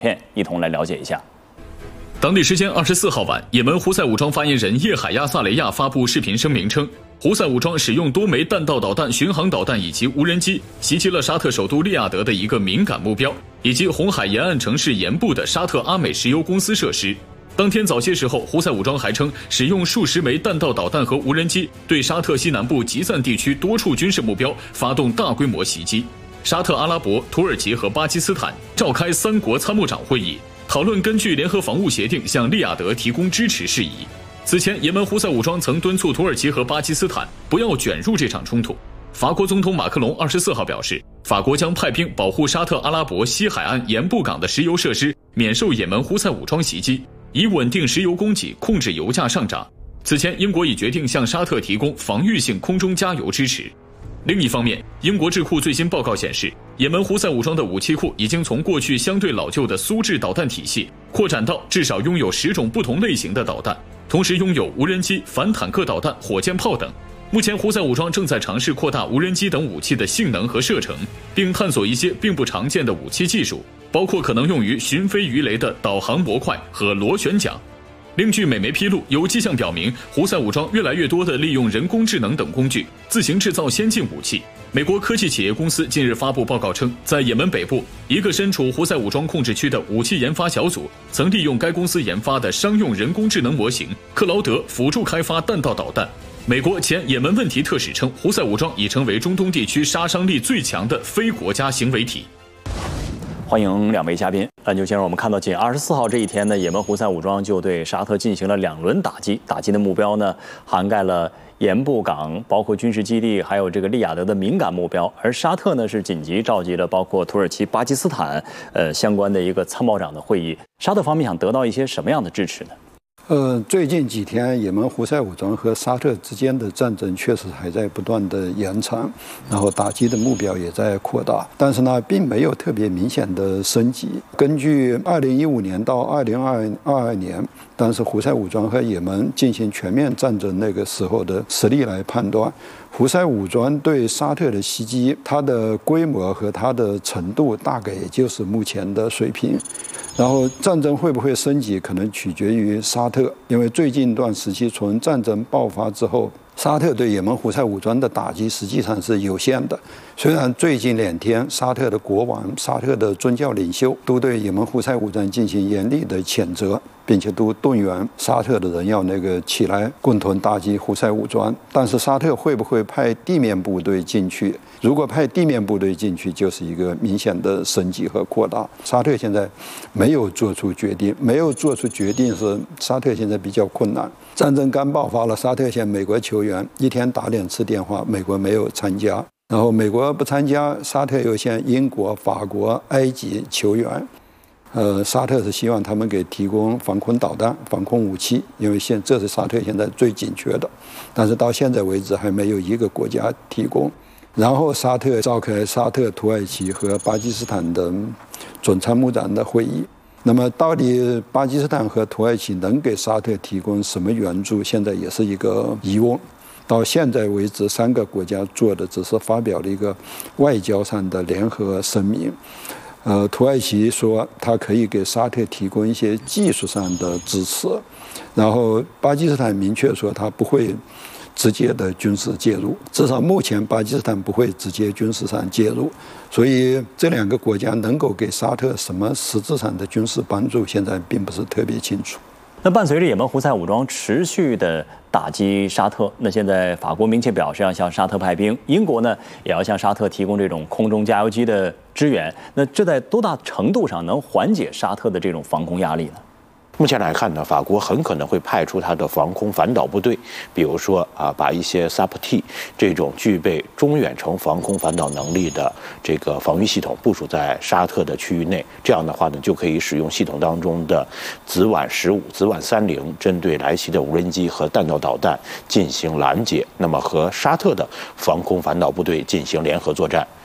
片，一同来了解一下。 当地时间24号晚，也门胡塞武装发言人叶海亚·萨雷亚发布视频声明称，胡塞武装使用多枚弹道导弹、巡航导弹以及无人机袭击了沙特首都利雅得的一个敏感目标，以及红海沿岸城市沿部的沙特阿美石油公司设施。当天早些时候，胡塞武装还称使用数十枚弹道导弹和无人机对沙特西南部吉赞地区多处军事目标发动大规模袭击。沙特阿拉伯、土耳其和巴基斯坦召开3国参谋长会议，讨论根据联合防务协定向利雅得提供支持事宜。此前，也门胡塞武装曾敦促土耳其和巴基斯坦不要卷入这场冲突。法国总统马克龙24号表示，法国将派兵保护沙特阿拉伯西海岸盐布港的石油设施免受也门胡塞武装袭击，以稳定石油供给，控制油价上涨。此前，英国已决定向沙特提供防御性空中加油支持。另一方面，英国智库最新报告显示，也门胡塞武装的武器库已经从过去相对老旧的苏制导弹体系扩展到至少拥有10种不同类型的导弹，同时拥有无人机、反坦克导弹、火箭炮等。目前，胡塞武装正在尝试扩大无人机等武器的性能和射程，并探索一些并不常见的武器技术，包括可能用于巡飞鱼雷的导航模块和螺旋桨。另据美媒披露，有迹象表明，胡塞武装越来越多地利用人工智能等工具自行制造先进武器。美国科技企业公司近日发布报告称，在也门北部一个身处胡塞武装控制区的武器研发小组，曾利用该公司研发的商用人工智能模型克劳德辅助开发弹道导弹。美国前也门问题特使称，胡塞武装已成为中东地区杀伤力最强的非国家行为体。 欢迎2位嘉宾。篮球先生，我们看到仅24号这一天呢，也门胡塞武装就对沙特进行了2轮打击，打击的目标呢涵盖了盐布港，包括军事基地，还有这个利雅得的敏感目标。而沙特呢是紧急召集了包括土耳其、巴基斯坦相关的一个参谋长的会议。沙特方面想得到一些什么样的支持呢？ 最近几天，也门胡塞武装和沙特之间的战争确实还在不断的延长，然后打击的目标也在扩大，但是呢，并没有特别明显的升级。根据2015年到2022年，当时胡塞武装和也门进行全面战争那个时候的实力来判断，胡塞武装对沙特的袭击，它的规模和它的程度大概也就是目前的水平。然后战争会不会升级，可能取决于沙特，因为最近一段时期，从战争爆发之后，沙特对也门胡塞武装的打击实际上是有限的。虽然最近2天，沙特的国王、沙特的宗教领袖都对也门胡塞武装进行严厉的谴责，并且都动员沙特的人要起来共同打击胡塞武装。但是沙特会不会派地面部队进去？如果派地面部队进去，就是一个明显的升级和扩大。沙特现在没有做出决定，是沙特现在比较困难。战争刚爆发了，沙特向美国球员一天打2次电话，美国没有参加。然后美国不参加，沙特又向英国、法国、埃及球员。沙特是希望他们给提供防空导弹、防空武器，因为这是沙特现在最紧缺的。但是到现在为止，还没有一个国家提供。然后沙特召开沙特、土耳其和巴基斯坦的总参谋长的会议。那么到底巴基斯坦和土耳其能给沙特提供什么援助，现在也是一个疑问。到现在为止，3个国家做的只是发表了一个外交上的联合声明。土耳其说它可以给沙特提供一些技术上的支持，然后巴基斯坦明确说它不会直接的军事介入，至少目前巴基斯坦不会直接军事上介入，所以这2个国家能够给沙特什么实质上的军事帮助，现在并不是特别清楚。 那伴随着也门胡塞武装持续的打击沙特，那现在法国明确表示要向沙特派兵，英国呢也要向沙特提供这种空中加油机的支援。那这在多大程度上能缓解沙特的这种防空压力呢？ 目前来看呢，法国很可能会派出它的防空反导部队，比如说把一些 SAP-T 这种具备中远程防空反导能力的这个防御系统部署在沙特的区域内。这样的话呢，就可以使用系统当中的紫菀15、紫菀30，针对来袭的无人机和弹道导弹进行拦截，那么和沙特的防空反导部队进行联合作战。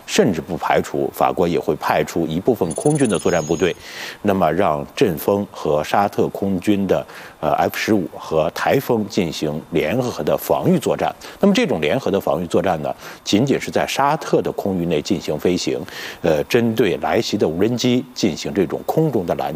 甚至不排除法国也会派出一部分空军的作战部队，那么让阵风和沙特空军的F-15和台风进行联合的防御作战。那么这种联合的防御作战呢，仅仅是在沙特的空域内进行飞行，针对来袭的无人机进行这种空中的拦